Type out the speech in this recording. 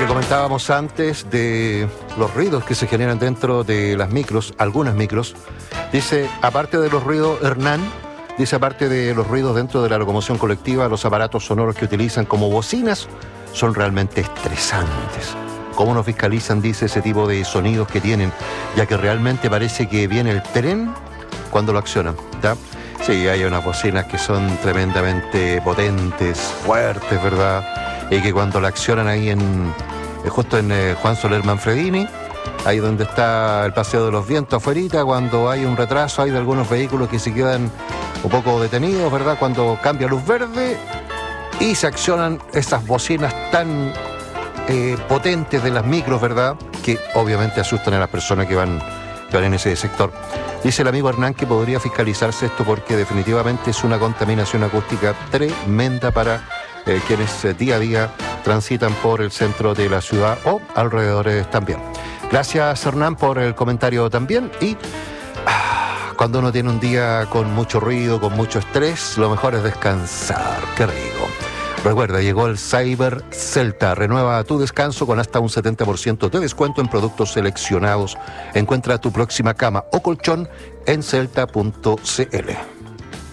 Comentábamos antes de los ruidos que se generan dentro de las micros, algunas micros. Dice, aparte de los ruidos, Hernán, dice, aparte de los ruidos dentro de la locomoción colectiva, los aparatos sonoros que utilizan como bocinas son realmente estresantes. ¿Cómo nos fiscalizan, dice, ese tipo de sonidos que tienen? Ya que realmente parece que viene el tren cuando lo accionan, ¿ya? Sí, hay unas bocinas que son tremendamente potentes, fuertes, ¿verdad? Y que cuando la accionan ahí justo en Juan Soler Manfredini, ahí donde está el Paseo de los Vientos afuerita, cuando hay un retraso, hay de algunos vehículos que se quedan un poco detenidos, ¿verdad? Cuando cambia luz verde y se accionan esas bocinas tan potentes de las micros, ¿verdad? Que obviamente asustan a las personas que van en ese sector. Dice el amigo Hernán que podría fiscalizarse esto porque definitivamente es una contaminación acústica tremenda para quienes día a día transitan por el centro de la ciudad o alrededores también. Gracias, Hernán, por el comentario también. Y cuando uno tiene un día con mucho ruido, con mucho estrés, lo mejor es descansar. ¡Qué rico! Recuerda, llegó el Cyber Celta. Renueva tu descanso con hasta un 70% de descuento en productos seleccionados. Encuentra tu próxima cama o colchón en celta.cl.